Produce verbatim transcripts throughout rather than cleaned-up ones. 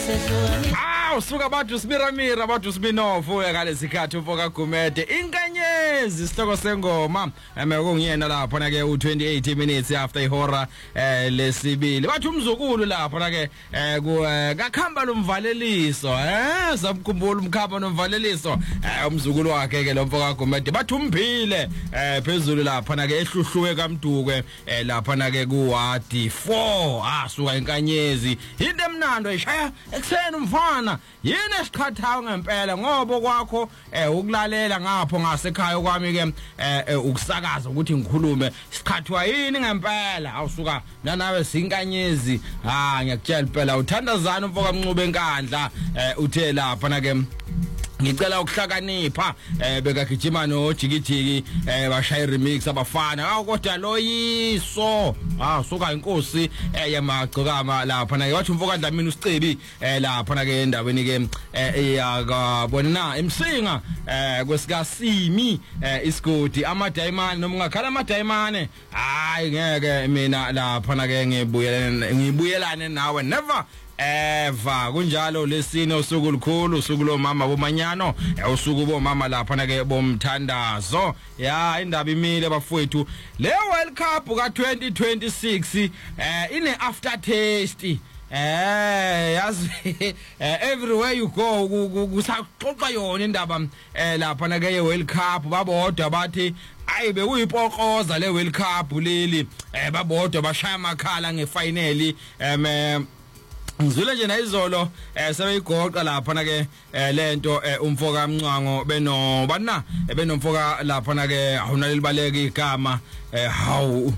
Aw suka abantu sibiramira abantu sibinofu ngalesikhathi ufoka Gumede inkanyezi isihloko sengoma emekungiyena lapha na ke u twenty-eight minutes after ihora eh lesibili bathi umzukulu lapha na ke eh ku kakhamba lomvaleliso eh sabukhumbula umkhamba nomvaleliso eh umzukulu wakhe ke lo mfoka Gumede bathi umphile eh phezulu lapha na ke ehluhluwe kaMdukwe eh lapha na ke ku wadi four asuka inkanyezi into emnando ishaya ekseni umfana yini esikhathayo ngempela ngoba kwakho eh ukulalela ngapho ngasekhaya kwami ke eh ukusakaza ukuthi ngikhulume isikhathwa yini ngempela awusuka nanawe sinkanyezi ha ngiyakutshela impela uthandazana umfoka Mncube enkandla eh uthe lapha na ke ngicela ukuhlakanipha eh bekagijima no jikijiki eh bashaya remix abafana kodwa loyiso ah suka inkosi eh yamagcokama lapha na wathi umfoka Dlamini uSicebi eh lapha na ke endaweni ke yakabona na emsinga eh kwesika Simi eh isigodi amadayimani noma ungakhala amadayimane hayi ngeke mina lapha na ke ngibuyelane ngibuyelane nawe never eva kunjalo lesine usuku likhulu usuku lomama bomanyano usuku bomama lapha na ke bomthandazo ya indaba imile bafowethu le World Cup ka twenty twenty-six eh ine aftertaste eh yazi everywhere you go kusaxoxa yona indaba eh lapha na ke World Cup babodwa bathi ayibe uyipokoza le World Cup leli eh babodwa bashaya amakhala ngefinali em ngizule nje nayizolo eh sebeyigoqa lapha na ke lento umfoka Mncwango beno bana benomfoka lapha na ke awunaleli baleka igama eh hawu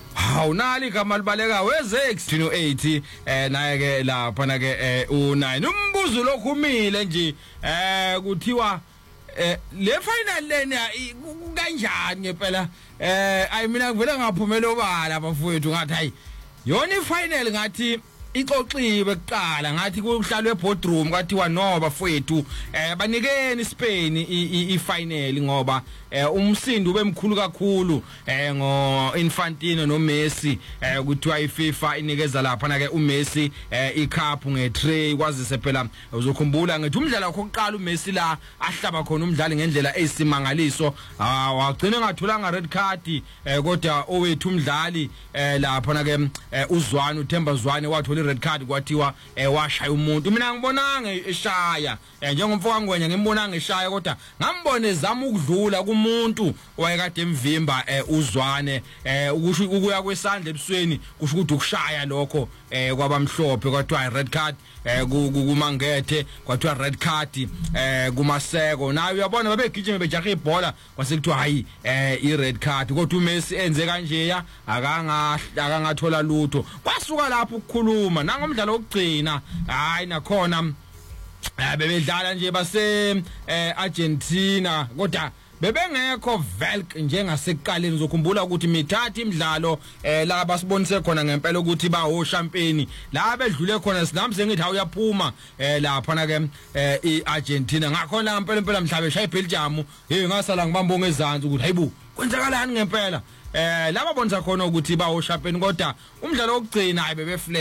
awunali igama libaleka wezex two eight eh naye ke lapha na ke u nine umbuzo lokhumile nje eh kuthiwa eh le final leni kanjani ngempela eh ayi mina ngivela ngaphumela obala abafowethu ngathi hayi yona ifinal ngathi ixoxiwe kuqala ngathi kuhlalwe boardroom kwathiwa no bafowethu eh banikeni Spain i final ngoba umsindo ubemkhulu kakhulu eh ngo Infantino no Messi eh kuthiwa iFIFA inikeza lapha na ke uMessi icup ngetray kwazise phela uzokhumbula ngithi umdlalo wakho oqala uMessi la ahlaba khona umdlali ngendlela eyisimangaliso wagcina engathulanga red card kodwa owethu umdlali lapha na ke uZwane uThemba Zwane wathola red card kwathiwa washaya umuntu mina ngibonanga eshaya njengomfoka Ngwenya ngimbonanga eshaya kodwa ngambone zama ukudlula kumuntu owayekade emvimba uZwane ukusho ukuya kwesandla ebusweni kusho ukuthi ukushaya lokho kwabamhlophe kwathiwa red card kuMangethe kwathiwa red card kuMaseko nawe uyabona babegijima bejahe ibhola kwasekuthiwa hayi i red card kodwa uMessi enze kanje ya akanga akangathola lutho kwasuka lapho ukukhuluma nangomdlalo wokugcina hayi nakhona bebedlala nje base Argentina kodwa bebengekho velk njengasekuqaleni uzokhumbula ukuthi mithatha imidlalo la basibonise khona ngempela ukuthi ba ho champagne la bedlule khona sinamse ngithi awuyaphuma lapha na ke iArgentina ngakhona ngempela impela mhlabe shaya iBelgium hey ngasala ngibambonga ezantsi ukuthi hayibo kwenzakalani ngempela eh laba bonza khona ukuthi ba ho champagne kodwa umdlalo wokugcina ayebefle